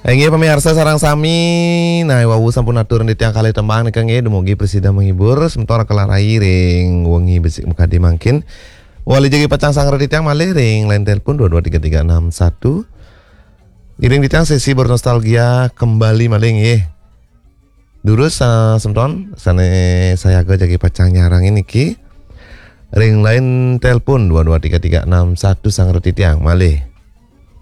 Nggih pemirsa sarang sami, nah wawu sampun atur di tiang kali tembang nika nggih dumugi presida menghibur sementara kelarai ring wengi besik muka dimangkin. Wali jagi pacang sangre di tiang malih ring lain telepon 223361. Iring di tiang sesi bernostalgia kembali malih nggih. Durus semton sane saya go jagi pacang nyarang ini ki. Ring lain telepon 223361 sangre di tiang malih.